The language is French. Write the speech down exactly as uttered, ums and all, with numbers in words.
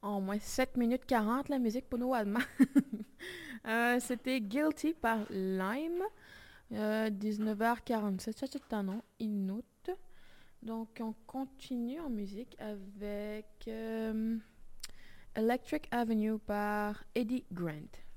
En moins sept minutes quarante la musique pour nous allemands. Euh, c'était Guilty par Lime. Euh, dix-neuf heures quarante-sept, ça c'est un nom, Inut. Donc on continue en musique avec euh, Electric Avenue par Eddie Grant.